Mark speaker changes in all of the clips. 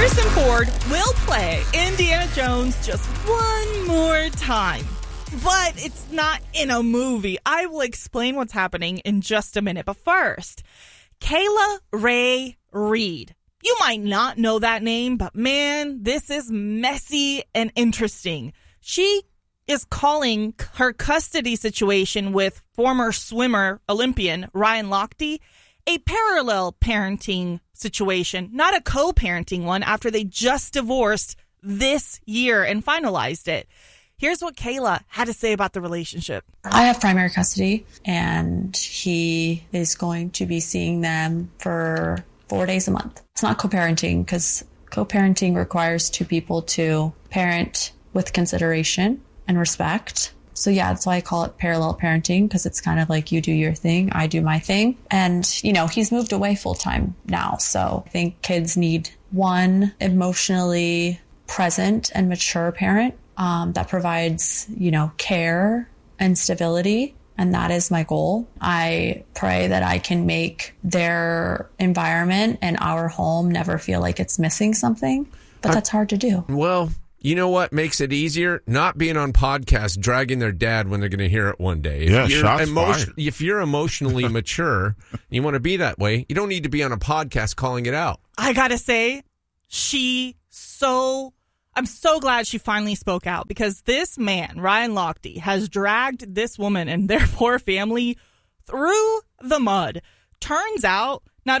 Speaker 1: Harrison Ford will play Indiana Jones just one more time. But it's not in a movie. I will explain what's happening in just a minute. But first, Kayla Ray Reid. You might not know that name, but man, this is messy and interesting. She is calling her custody situation with former swimmer Olympian Ryan Lochte a parallel parenting situation, not a co-parenting one, after they just divorced this year and finalized it. Here's what Kayla had to say about the relationship.
Speaker 2: I have primary custody, and he is going to be seeing them for 4 days a month. It's not co-parenting because co-parenting requires two people to parent with consideration and respect. So yeah, that's why I call it parallel parenting, because it's kind of like you do your thing, I do my thing. And, you know, he's moved away full time now. So I think kids need one emotionally present and mature parent that provides, you know, care and stability. And that is my goal. I pray that I can make their environment and our home never feel like it's missing something. But that's hard to do.
Speaker 3: Well, you know what makes it easier? Not being on podcasts, dragging their dad when they're going to hear it one day. If you're emotionally mature, you want to be that way, you don't need to be on a podcast calling it out.
Speaker 1: I got to say, I'm so glad she finally spoke out, because this man, Ryan Lochte, has dragged this woman and their poor family through the mud. Turns out,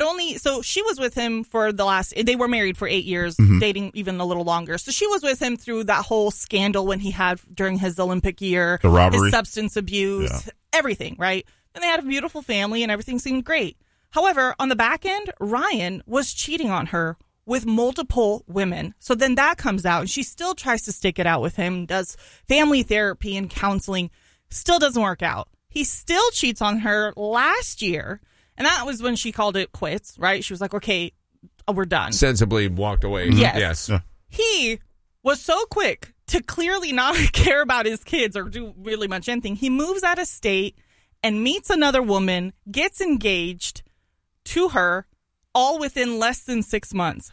Speaker 1: so she was with him they were married for 8 years, dating even a little longer. So she was with him through that whole scandal when he had during his Olympic year,
Speaker 4: the robbery,
Speaker 1: his substance abuse, everything, right? And they had a beautiful family and everything seemed great. However, on the back end, Ryan was cheating on her with multiple women. So then that comes out and she still tries to stick it out with him, does family therapy and counseling, still doesn't work out. He still cheats on her last year. And that was when she called it quits, right? She was like, okay, we're done.
Speaker 3: Sensibly walked away.
Speaker 1: Yes. He was so quick to clearly not care about his kids or do really much anything. He moves out of state and meets another woman, gets engaged to her, all within less than 6 months.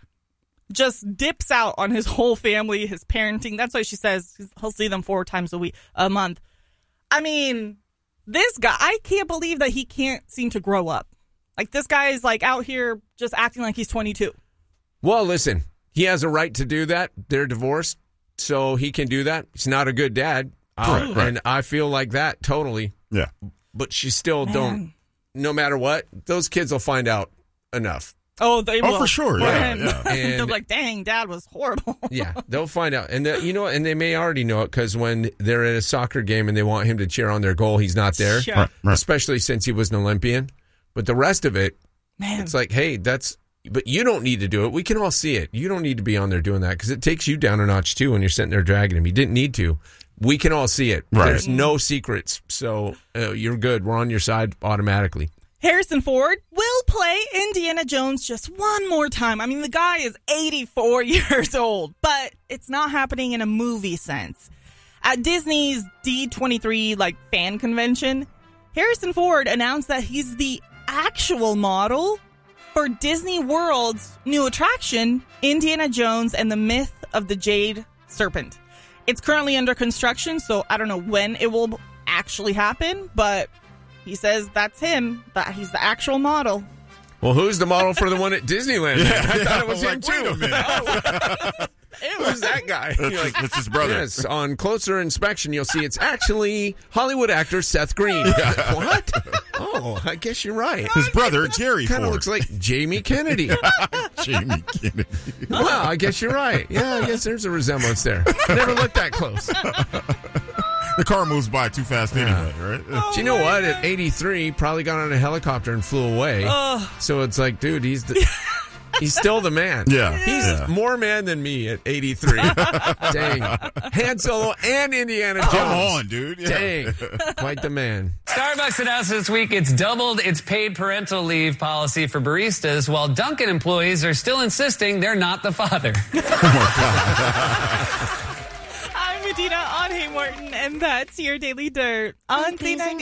Speaker 1: Just dips out on his whole family, his parenting. That's why she says he'll see them 4 times a month. I mean, this guy, I can't believe that he can't seem to grow up. Like, this guy is like out here just acting like he's 22.
Speaker 3: Well, listen, he has a right to do that. They're divorced, so he can do that. He's not a good dad.
Speaker 4: Right.
Speaker 3: And I feel like that totally.
Speaker 4: Yeah.
Speaker 3: But she still don't, no matter what, those kids will find out enough.
Speaker 1: Oh, they will.
Speaker 4: Oh, for sure. Yeah.
Speaker 1: And they're like, dang, Dad was horrible.
Speaker 3: Yeah, they'll find out. And, and they may already know it, because when they're at a soccer game and they want him to cheer on their goal, he's not there.
Speaker 1: Sure.
Speaker 4: Right.
Speaker 3: Especially since he was an Olympian. But the rest of it,
Speaker 1: man,
Speaker 3: it's like, hey, but you don't need to do it. We can all see it. You don't need to be on there doing that, because it takes you down a notch, too, when you're sitting there dragging him. You didn't need to. We can all see it.
Speaker 4: Right.
Speaker 3: There's no secrets. So you're good. We're on your side automatically.
Speaker 1: Harrison Ford will play Indiana Jones just one more time. I mean, the guy is 84 years old, but it's not happening in a movie sense. At Disney's D23 fan convention, Harrison Ford announced that he's the actual model for Disney World's new attraction, Indiana Jones and the Myth of the Jade Serpent. It's currently under construction, so I don't know when it will actually happen, but he says that's him, that he's the actual model.
Speaker 3: Well, who's the model for the one at Disneyland? I thought it was him, too.
Speaker 4: Wait a minute.
Speaker 3: It was that guy.
Speaker 4: It's his brother.
Speaker 3: Yes, on closer inspection, you'll see it's actually Hollywood actor Seth Green. What? Oh, I guess you're right.
Speaker 4: His brother, Jerry Ford.
Speaker 3: Kind of looks like Jamie Kennedy.
Speaker 4: Jamie Kennedy.
Speaker 3: Wow, I guess you're right. Yeah, I guess there's a resemblance there. Never looked that close.
Speaker 4: The car moves by too fast anyway, right?
Speaker 3: Do you know what? At 83, probably got on a helicopter and flew away. So it's like, dude, he's still the man.
Speaker 4: Yeah.
Speaker 3: He's more man than me at 83. Dang. Han Solo and Indiana Jones.
Speaker 4: Come on, dude. Yeah.
Speaker 3: Dang. Quite the man.
Speaker 5: Starbucks announced this week it's doubled its paid parental leave policy for baristas, while Dunkin' employees are still insisting they're not the father.
Speaker 1: I'm Medina on Hey Morton, and that's your Daily Dirt on C90.